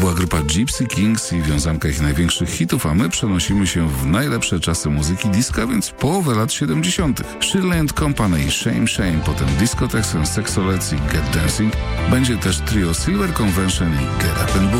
była grupa Gypsy Kings i wiązanka ich największych hitów, a my przenosimy się w najlepsze czasy muzyki disco, więc połowę lat 70. Shirley and Company, Shame Shame, potem Disco Texas, Sexolets i Get Dancing. Będzie też trio Silver Convention i Get Up and Move.